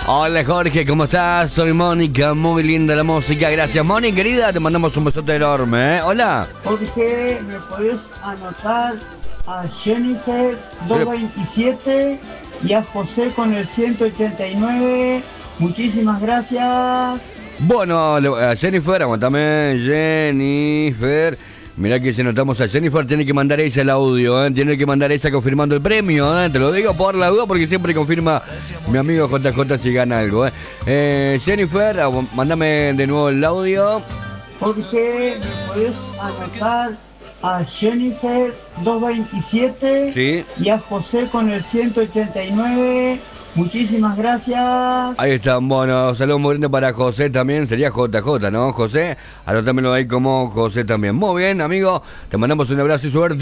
Hola Jorge, ¿cómo estás? Soy Mónica, muy linda la música. Gracias, Mónica, querida. Te mandamos un besote enorme, ¿eh? Hola. Jorge, ¿me podés anotar a Jennifer 227 y a José con el 189? Muchísimas gracias. Bueno, a Jennifer, aguantame, Jennifer. Mirá que si notamos a Jennifer, tiene que mandar ella el audio, ¿eh? Tiene que mandar ella confirmando el premio, ¿eh? Te lo digo por la duda porque siempre confirma mi amigo JJ si gana algo, ¿eh? Jennifer, mándame de nuevo el audio. Jorge, ¿me podés anotar a Jennifer 227 Sí. y a José con el 189? Muchísimas gracias. Ahí está, bueno, saludos muy grande para José también, sería JJ, ¿no? José, anotámelo ahí como José también. Muy bien, amigo, te mandamos un abrazo y suerte.